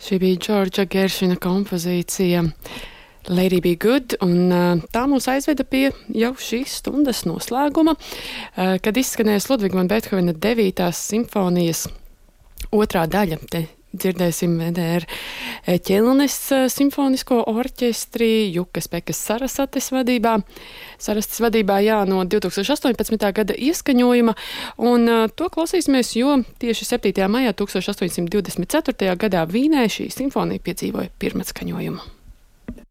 Šī bija Džordža Geršvina kompozīcija Lady Be Good, un tā mūs aizveda pie jau šīs stundas noslēguma, kad izskanēs Ludviga van Beethovena 9. simfonijas otrā daļa. Te dzirdēsim VDR Ķelnes simfonisko orķestri Jukas Pekas Sarastes vadībā, no 2018. gada ieskaņojuma, un to klausīsimies, jo tieši 7. maijā 1824. gadā Vīnē šī simfonija piedzīvoja pirmatskaņojumu.